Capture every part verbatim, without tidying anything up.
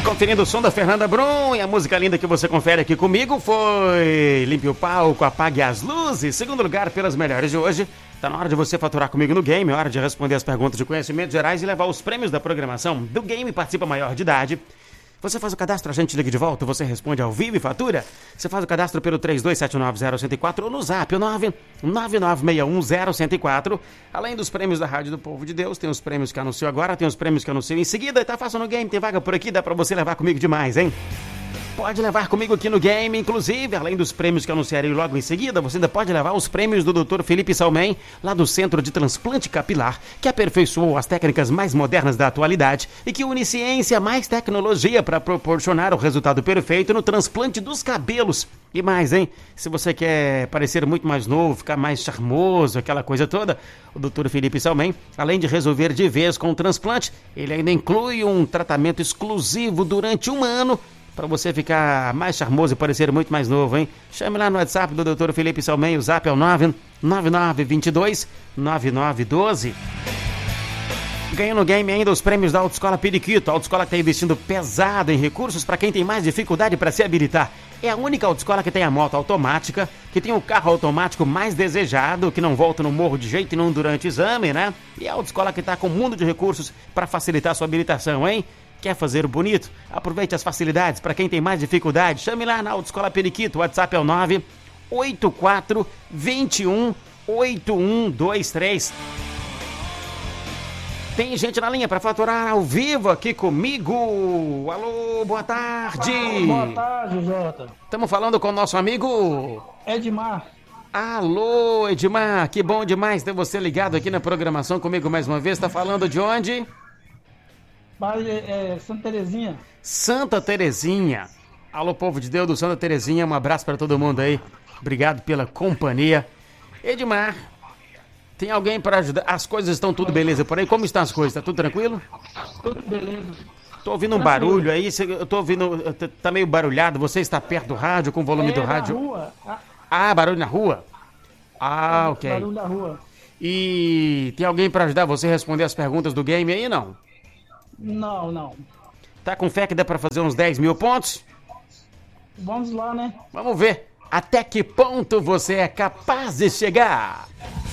Conferindo o som da Fernanda Brum, e a música linda que você confere aqui comigo foi Limpe o Palco, Apague as Luzes. Segundo lugar pelas melhores de hoje. Tá na hora de você faturar comigo no game, é hora de responder as perguntas de conhecimentos gerais e levar os prêmios da programação do game. Participa maior de idade. Você faz o cadastro, a gente liga de volta, você responde ao vivo e fatura. Você faz o cadastro pelo três dois sete nove zero um zero quatro ou no zap, o nove nove nove seis um zero um zero quatro. Além dos prêmios da Rádio do Povo de Deus, tem os prêmios que anunciou agora, tem os prêmios que anunciou em seguida. Tá fácil no game, tem vaga por aqui, dá pra você levar comigo demais, hein? Pode levar comigo aqui no game, inclusive, além dos prêmios que anunciarei logo em seguida, você ainda pode levar os prêmios do doutor Felipe Salmen, lá do Centro de Transplante Capilar, que aperfeiçoou as técnicas mais modernas da atualidade e que une ciência mais tecnologia para proporcionar o resultado perfeito no transplante dos cabelos. E mais, hein? Se você quer parecer muito mais novo, ficar mais charmoso, aquela coisa toda, o doutor Felipe Salmen, além de resolver de vez com o transplante, ele ainda inclui um tratamento exclusivo durante um ano para você ficar mais charmoso e parecer muito mais novo, hein? Chame lá no WhatsApp do doutor Felipe Salmen, o zap é o nove nove nove dois dois nove nove um dois. Ganhando no game ainda os prêmios da Autoescola Periquito. A Autoescola que está investindo pesado em recursos para quem tem mais dificuldade para se habilitar. É a única autoescola que tem a moto automática, que tem o carro automático mais desejado, que não volta no morro de jeito nenhum durante o exame, né? E é a autoescola que está com um mundo de recursos para facilitar a sua habilitação, hein? Quer fazer o bonito? Aproveite as facilidades para quem tem mais dificuldade. Chame lá na Autoescola Periquito. O WhatsApp é o nove oito quatro dois um oito um dois três. Tem gente na linha para faturar ao vivo aqui comigo. Alô, boa tarde. Boa tarde, Jota. Estamos falando com o nosso amigo Edmar. Alô, Edmar. Que bom demais ter você ligado aqui na programação comigo mais uma vez. Está falando de onde? É, Santa Terezinha. Santa Terezinha. Alô, povo de Deus do Santa Terezinha, um abraço para todo mundo aí. Obrigado pela companhia. Edmar, tem alguém para ajudar? As coisas estão tudo beleza por aí? Como estão as coisas? Tá tudo tranquilo? Tudo beleza. Tô ouvindo um barulho aí, eu tô ouvindo, tá meio barulhado. Você está perto do rádio, com o volume é, do rádio? Na rua. Ah, barulho na rua? Ah, é, ok. Barulho na rua. E tem alguém para ajudar você a responder as perguntas do game aí, não? Não, não. Tá com fé que dá pra fazer uns dez mil pontos? Vamos lá, né? Vamos ver até que ponto você é capaz de chegar.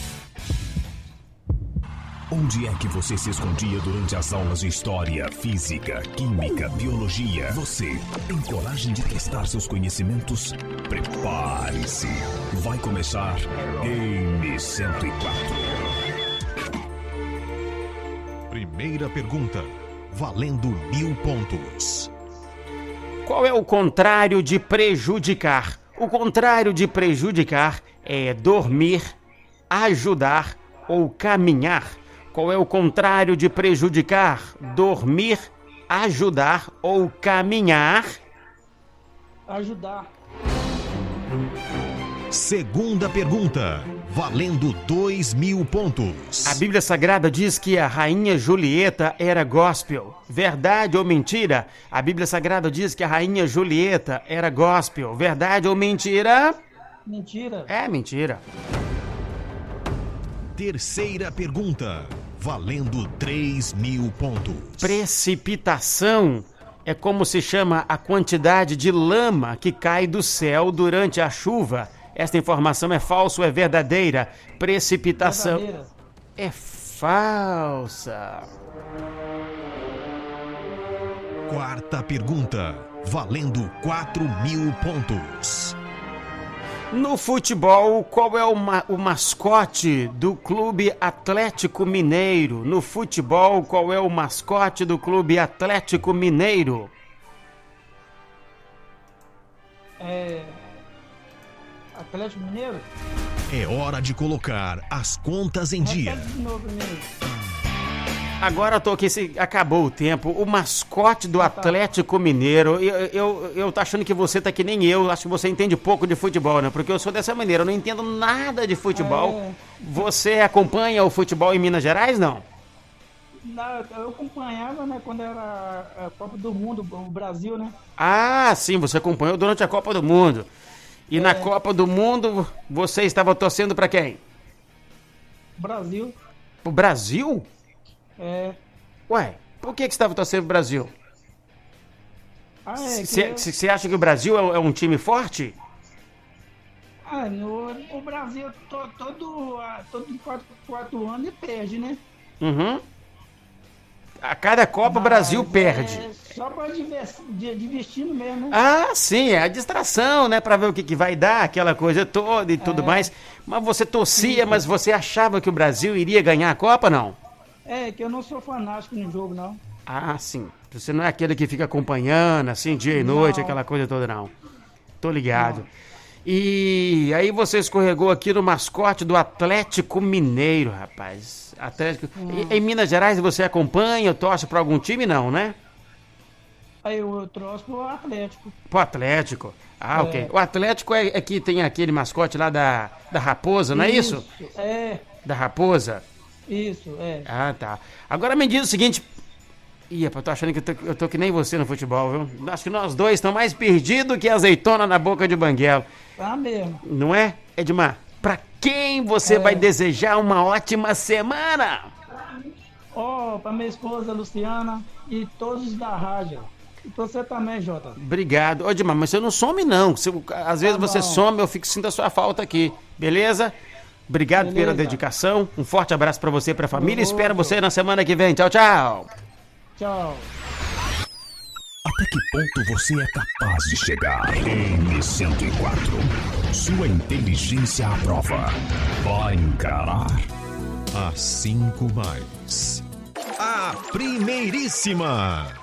Onde é que você se escondia durante as aulas de História, Física, Química, Biologia? Você tem coragem de testar seus conhecimentos? Prepare-se. Vai começar Game cento e quatro. Primeira pergunta. Valendo mil pontos. Qual é o contrário de prejudicar? O contrário de prejudicar é dormir, ajudar ou caminhar. Qual é o contrário de prejudicar? Dormir, ajudar ou caminhar? Ajudar. Segunda pergunta. Valendo dois mil pontos. A Bíblia Sagrada diz que a rainha Julieta era gospel. Verdade ou mentira? A Bíblia Sagrada diz que a rainha Julieta era gospel. Verdade ou mentira? Mentira. É mentira. Terceira pergunta. Valendo três mil pontos. Precipitação é como se chama a quantidade de lama que cai do céu durante a chuva. Esta informação é falsa ou é verdadeira? Precipitação Verdadeira. é falsa. Quarta pergunta. Valendo quatro mil pontos. No futebol, qual é o, ma- o mascote do Clube Atlético Mineiro? No futebol, qual é o mascote do Clube Atlético Mineiro? É... Atlético Mineiro? É hora de colocar as contas em dia. Repete de novo, menino. Agora eu tô aqui, se acabou o tempo. O mascote do Atlético Mineiro, eu, eu, eu tô achando que você tá que nem eu, acho que você entende pouco de futebol, né? Porque eu sou dessa maneira, eu não entendo nada de futebol. É. Você acompanha o futebol em Minas Gerais, não? Não, eu acompanhava, né, quando era a Copa do Mundo, o Brasil, né? Ah, sim, você acompanhou durante a Copa do Mundo. E É. na Copa do Mundo, você estava torcendo pra quem? Brasil. O Brasil? É... Ué, por que que você estava torcendo pro Brasil? Você acha que o Brasil é, é um time forte? Ah, no, o Brasil to, todo, todo quatro, quatro anos ele perde, né? Uhum. A cada Copa o Brasil perde. É só pra divertindo mesmo, né? Ah, sim, é a distração, né? Pra ver o que, que vai dar, aquela coisa toda e tudo É. mais. Mas você torcia, mas você achava que o Brasil iria ganhar a Copa, não? É, que eu não sou fanático no jogo, não. Ah, sim. Você não é aquele que fica acompanhando, assim, dia e noite, Não. aquela coisa toda, não. Tô ligado. E aí você escorregou aqui no mascote do Atlético Mineiro, rapaz. Atlético... E- Em Minas Gerais você acompanha, torce pra algum time, não, né? Aí eu, eu trouxe pro Atlético. Pro Atlético. Ah, É. ok. O Atlético é, é que tem aquele mascote lá da, da Raposa, não é isso? É, Da Raposa? isso, é. Ah, tá. Agora me diz o seguinte... Ih, rapaz, tô achando que eu tô, eu tô que nem você no futebol, viu? Acho que nós dois estamos mais perdidos que azeitona na boca de banguela. Tá mesmo. Não é, Edmar? Pra quem você É. vai desejar uma ótima semana? Ó, pra minha esposa Luciana e todos da rádio. E pra você também, Jota. Obrigado. Ô, Edmar, mas você não some, não. Você- às vezes Tá você bom. some, eu fico sentindo a sua falta aqui. Beleza? Obrigado Beleza. pela dedicação. Um forte abraço pra você e pra família. Outro. Espero você na semana que vem. Tchau, tchau. Tchau. Até que ponto você é capaz de chegar? M cento e quatro. Sua inteligência à prova. Vai encarar A cinco mais. A primeiríssima.